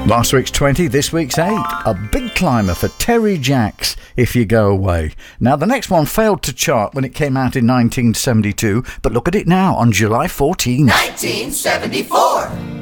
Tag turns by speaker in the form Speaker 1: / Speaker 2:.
Speaker 1: Last week's 20, this week's 8. A big climber for Terry Jacks, If You Go Away. Now, the next one failed to chart when it came out in 1972, but look at it now on July 14.
Speaker 2: 1974.